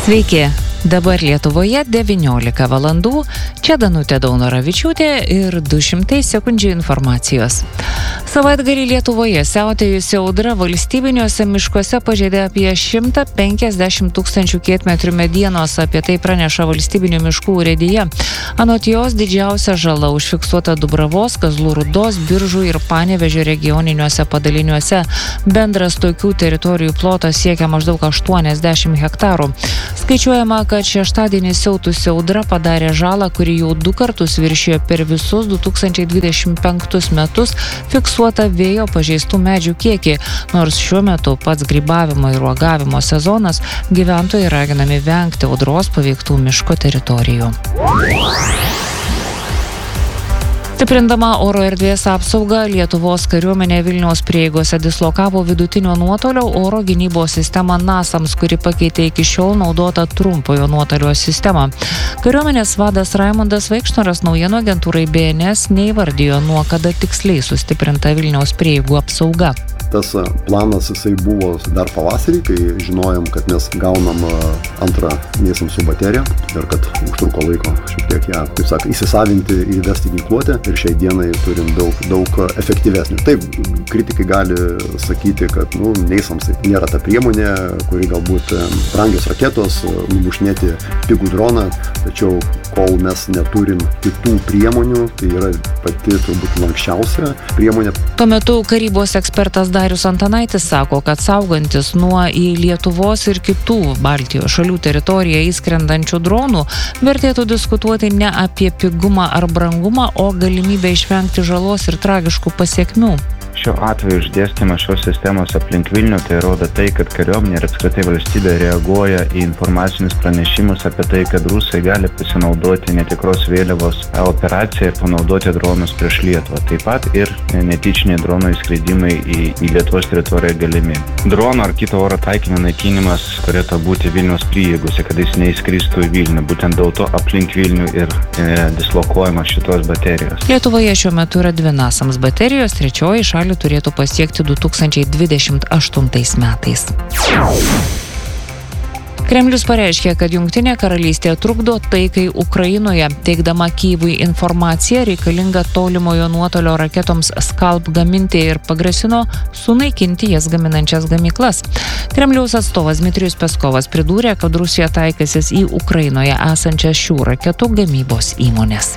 Sveiki, dabar Lietuvoje 19 valandų, čia Danutė Daunoravičiūtė ir 200 sekundžių informacijos. Savaitgalį Lietuvoje siautėjusi audra valstybiniuose miškuose pažeidė apie 150 tūkstančių kietmetrių medienos, apie tai praneša valstybinių miškų urėdija. Anot jos didžiausia žala užfiksuota Dubravos, Kazlų Rūdos, Biržų ir Panevėžio regioniniuose padaliniuose. Bendras tokių teritorijų plotas siekia maždaug 80 hektarų. Skaičiuojama, kad šeštadienį siautusi audra padarė žalą, kuri jau 2 kartus viršijo per visus 2025 metus fiksuotą vėjo pažeistų medžių kiekį, nors šiuo metu pats grybavimo ir uogavimo sezonas, gyventojai raginami vengti audros paveiktų miško teritorijų. Stiprindama oro erdvės apsaugą, Lietuvos kariuomenė Vilniaus prieigose dislokavo vidutinio nuotolio oro gynybos sistemą NASAMS, kuri pakeitė iki šiol naudotą trumpojo nuotolio sistemą. Kariuomenės vadas Raimundas Vaikšnoras naujienų agentūrai BNS neįvardijo, nuo kada tiksliai sustiprinta Vilniaus prieigų apsauga. Tas planas jisai buvo dar pavasarį, kai žinojom, kad mes gaunam antrą NASAMS bateriją ir kad užtruko laiko šiek tiek ją, kaip sako, įsisavinti, įvesti ginkluotę ir šiai dienai turim daug efektyvesnį. Taip, kritikai gali sakyti, kad NASAMS nėra ta priemonė, kuri galbūt brangios raketos, numušinėti pigų droną, tačiau kol mes neturim kitų priemonių, tai yra pati turbūt lankščiausia priemonė. Tuo metu karybos ekspertas Darius Antanaitis sako, kad saugantis nuo į Lietuvos ir kitų Baltijos šalių teritoriją įskrendančių dronų, vertėtų diskutuoti ne apie pigumą ar brangumą, o galimybę išvengti žalos ir tragiškų pasekmių. Šiuo atveju išdėstymas šios sistemos aplink Vilnių tai rodo tai, kad kariuomenė ir apskritai valstybė reaguoja į informacinius pranešimus apie tai, kad rusai gali pasinaudoti netikros vėliavos operaciją ir panaudoti dronus prieš Lietuvą. Taip pat ir netyčiniai dronų įskridimai į Lietuvos teritoriją galimi. Drono ar kito oro taikinio naikinimas turėtų būti Vilniaus prieigose, kad jis neįskristų į Vilnių. Būtent dėl to aplink Vilnių ir dislokuojamas šitos baterijos. Lietuvoje šiuo metu yra 2 NASAMS baterijos, trečioji šalį turėtų pasiekti 2028 metais. Kremlius pareiškė, kad Jungtinė karalystė trukdo taikai Ukrainoje, teikdama Kyjivui informaciją reikalingą tolimojo nuotolio raketoms Scalp gaminti ir pagrasino sunaikinti jas gaminančias gamyklas. Kremliaus atstovas Dmitrijus Peskovas pridūrė, kad Rusija taikysis į Ukrainoje esančias šių raketų gamybos įmones.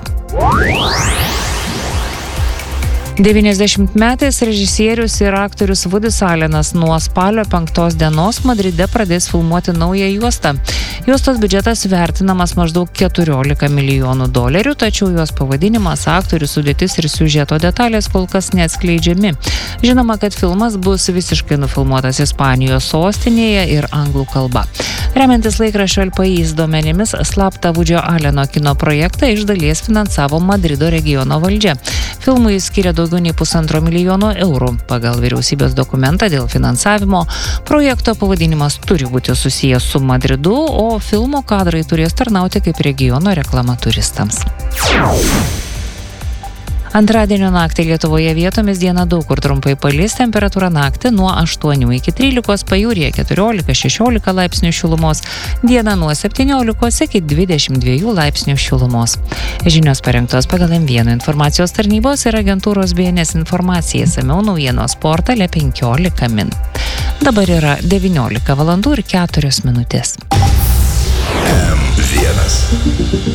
90-metis režisierius ir aktorius Vudis Alenas nuo spalio 5 dienos Madride pradės filmuoti naują juostą. Juostos biudžetas vertinamas maždaug $14 milijonų, tačiau jos pavadinimas, aktorių sudėtis ir siužeto detalės kol kas neatskleidžiami. Žinoma, kad filmas bus visiškai nufilmuotas Ispanijos sostinėje ir anglų kalba. Remiantis laikraščio El País duomenimis, slaptą Vudžio Aleno kino projektą iš dalies finansavo Madrido regiono valdžia. Filmui skiria daugiau nei €1,5 milijono. Pagal vyriausybės dokumentą dėl finansavimo, projekto pavadinimas turi būti susijęs su Madridu, o filmo kadrai turės tarnauti kaip regiono reklama turistams. Antradienio naktį Lietuvoje vietomis dieną daug kur trumpai palis, temperatūra naktį nuo 8 iki 13, pajūryje 14-16 laipsnių šilumos, dieną nuo 17 iki 22 laipsnių šilumos. Žinios parengtos pagal M1 informacijos tarnybos ir agentūros BNS informacija, išsamiau naujienos portale 15 min. Dabar yra 19 valandų ir 4 minutės. M1.